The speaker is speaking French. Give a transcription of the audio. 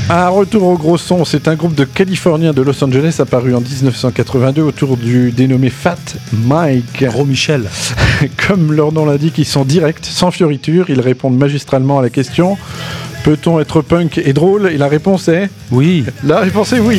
Un retour au gros son, c'est un groupe de Californiens de Los Angeles apparu en 1982 autour du dénommé Fat Mike. Gros Michel. Comme leur nom l'indique, ils sont directs, sans fioritures, ils répondent magistralement à la question: peut-on être punk et drôle? Et la réponse est... Oui. La réponse est oui.